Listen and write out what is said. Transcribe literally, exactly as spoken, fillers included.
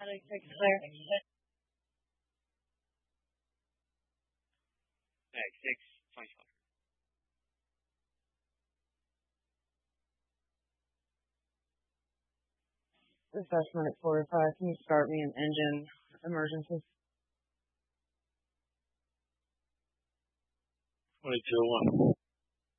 six, clear. Mag six, twenty-five. Assessment at four to five. Can you start me an engine emergency? twenty-two oh one.